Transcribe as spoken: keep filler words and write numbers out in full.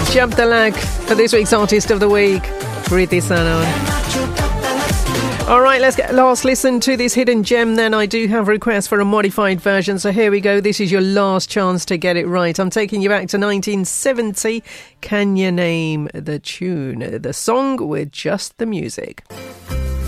Jump the Lag for this week's Artist of the Week, Kriti Sanon. All right, let's get a last listen to this hidden gem then. I do have requests for a modified version, so here we go. This is your last chance to get it right. I'm taking you back to nineteen seventy. Can you name the tune? The song with just the music.